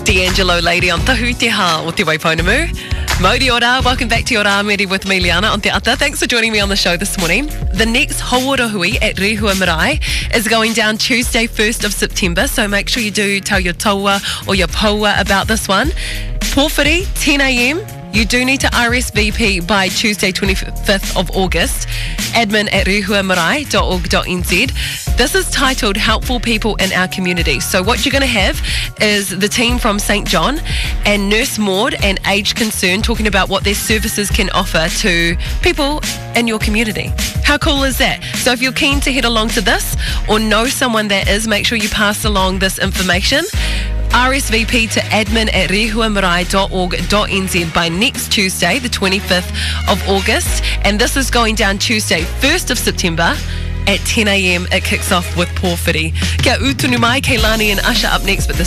D'Angelo Lady on Tahu Te Ha o Te Waiponamu. Mauri ora, welcome back to Your Āmeri with me, Liana, on Te Ata. Thanks for joining me on the show this morning. The next Hauorahui at Rehua Marae is going down Tuesday, 1st of September, so make sure you do tell your taua or your paua about this one. Pōwhiri, 10 a.m. You do need to RSVP by Tuesday, 25th of August. Admin at rehuamarae.org.nz. This is titled Helpful People in Our Community. So what you're going to have is the team from St. John and Nurse Maud and Age Concern talking about what their services can offer to people in your community. How cool is that? So if you're keen to head along to this or know someone that is, make sure you pass along this information. RSVP to admin at rehuamarae.org.nz by next Tuesday, the 25th of August. And this is going down Tuesday, 1st of September at 10 a.m. It kicks off with Pōwhiri. Kia utunu mai, Keilani and Usher up next, but this